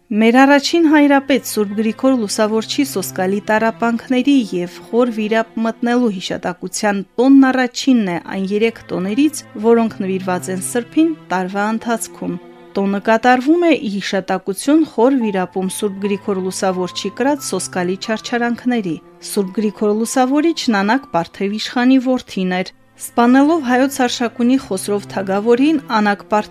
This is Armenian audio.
Մեր առաջին հայրապետ Սուրբ Գրիգոր Լուսավորչի սոսկալի տառապանքների և խոր վիրապ մտնելու հիշատակության տոնն առաջինն է այն 3 տոներից, որոնք նվիրված են Սրբին տարվա ընթացքում։ Տոնը կատարվում է ի հիշատակություն խոր վիրապում Սուրբ Գրիգոր Լուսավորչի կրած սոսկալի չարչարանքների։ Սուրբ Գրիգոր Լուսավորիչն Անակ Պարթև իշխանի որդին էր։ Սպանելով հայոց հռչակունի Խոսրով թագավորին, Անակ